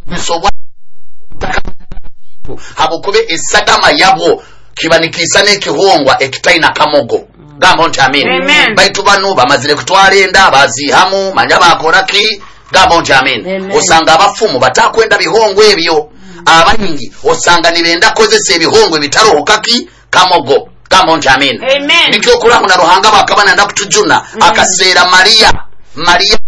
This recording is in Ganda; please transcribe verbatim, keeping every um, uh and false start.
bisobwa habukube esagama yabo kibanikisa n'ekihongwa ekitaina kamogo gamba nti amen baitu bano bamazire kutwala enda bazihamu manya bakoraki gamba nti amen osanga abafumu batakwenda bihongwe ebyo abaningi osanga nibenda kozesa ebihongwe bitarohokaki kamogo gamba nti amen nikyo kulamu na ruhanga bakabana ndakutujuna akaseera Maria Maria